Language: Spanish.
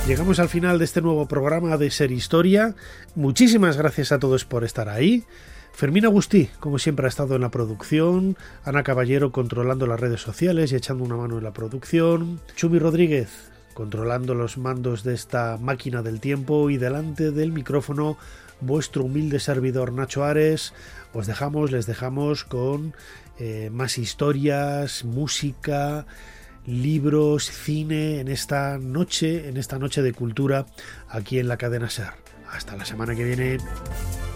Llegamos al final de este nuevo programa de Ser Historia. Muchísimas gracias a todos por estar ahí. Fermín Agustí, como siempre, ha estado en la producción, Ana Caballero controlando las redes sociales y echando una mano en la producción, Chumi Rodríguez controlando los mandos de esta máquina del tiempo, y delante del micrófono vuestro humilde servidor Nacho Ares. Les dejamos con más historias, música, libros, cine en esta noche de cultura aquí en la cadena SER. Hasta la semana que viene.